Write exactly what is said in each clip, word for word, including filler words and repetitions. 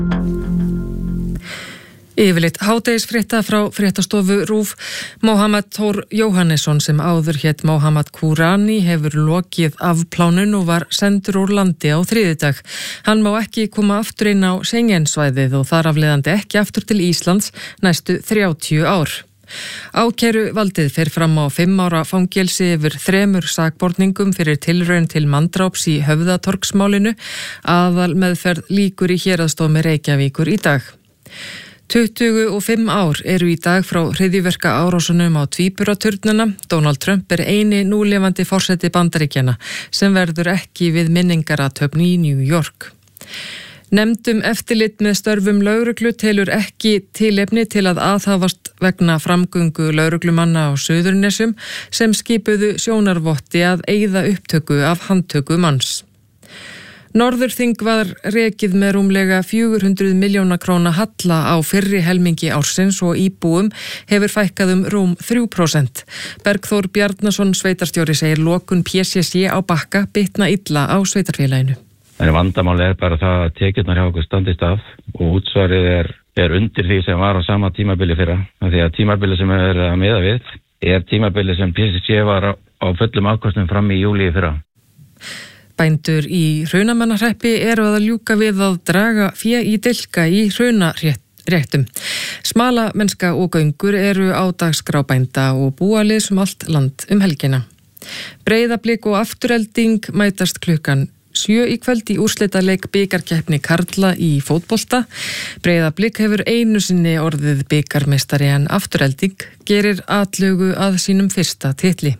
Yfirleitt hádegisfrétta frá fréttastofu RÚV. Mohamed Thor Jóhannesson sem áður hét Mohamed Kourani hefur lokið afplánun og var sendur úr landi á þriðjudag. Hann má ekki koma aftur inn á Schengen-svæðið og þar afleiðandi ekki aftur til Íslands næstu þrjátíu ár. Ákæru valdið fer fram á fimm ára fangelsi yfir þremur sakborningum fyrir tilraun til manndráps í Höfðatorgsmálinu. Aðal meðferð lýkur í héraðsdómi Reykjavíkur í dag. tuttugu og fimm ár eru í dag frá hryðjuverka árásunum á Tvíburaturnana. Donald Trump er eini núlifandi forseti Bandaríkjanna sem verður ekki við minningarathöfn í New York. Nefndum eftirlit með störfum lögreglu telur ekki tilefni til að aðhafast vegna framgöngu lögreglumanna á Suðurnesjum sem skipuðu sjónarvotti að eyða upptöku af handtöku manns. Norðurþing var rekið með rúmlega fjögur hundruð milljóna króna halla á fyrri helmingi ársins og íbúum hefur fækkað um rúm þrjú prósent. Bergþór Bjarnason sveitarstjóri segir lokun P C C á Bakka bitna illa á sveitarfélaginu. En vandamáli er bara það að tekjurnar hjá okkur standist af og útsvarið er, er undir því sem var á sama tímabili fyrra. Því að tímabili sem er að miða við er tímabili sem P C C var á, á fullum afkostum fram í júlí fyrra. Bændur í Hrunamannahreppi eru að ljúka við að draga fé í dilka í hrunaréttum. Smala mennska og göngur eru á dagskrá bænda og búalið um allt land um helgina. Breiðablik og Afturelding mætast klukkan sjö í kvöld í úrslitaleik bikarkeppni karla í fótbolta. Breiðablik hefur einu sinni orðið bikarmeistari en Afturelding gerir atlögu að sínum fyrsta titli.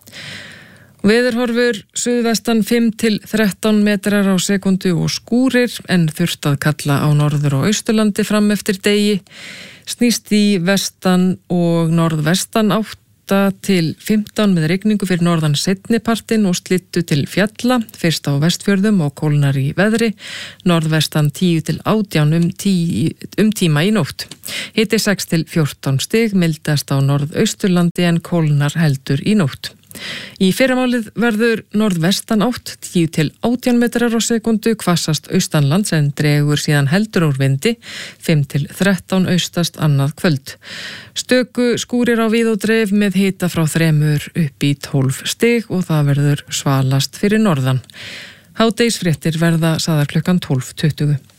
Veðurhorfur suðvestan fimm til þrettán metrar á sekundu og skúrir en þurft að kalla á norður- og austurlandi fram eftir degi. Snýst í vestan og norðvestan átta til fimmtán með rigningu fyrir norðan seinnipartin og slittu til fjalla, fyrst á Vestfjörðum og kólnar í veðri. Norðvestan tíu til átján um, tí, um tíma í nótt. Hiti sex til fjórtán stig, mildast á norðausturlandi en kólnar heldur í nótt. Í fyrramálið verður norðvestan átt tíu til átján metrar á sekundu, hvassast austanlands en dregur síðan heldur úr vindi, fimm til þrettán austast annað kvöld. Stöku skúrir á víð og dreif með hita frá þremur upp í tólf stig og það verður svalast fyrir norðan. Hádegisfréttir verða sagðar klukkan tólf tuttugu.